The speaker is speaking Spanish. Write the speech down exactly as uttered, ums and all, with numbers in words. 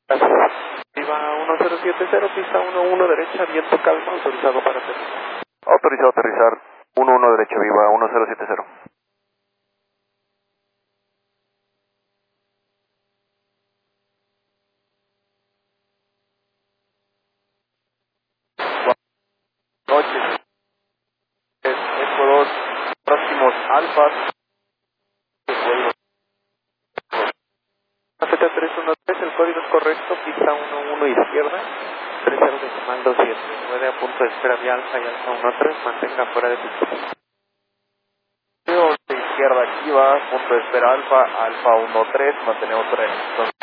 Viva uno cero siete cero, pista uno uno derecha, viento calma, autorizado para aterrizar. Autorizado a aterrizar, uno uno derecha, viva uno cero siete cero. Noches, Eco dos, próximos alfas, Z tres uno tres, el código es correcto, pista uno uno izquierda, tres cero decimal dos siete, nueve a punto de espera de alfa y alfa uno tres, mantenga fuera de pista. once izquierda activa, punto de espera alfa, alfa uno tres, mantenemos fuera de pista.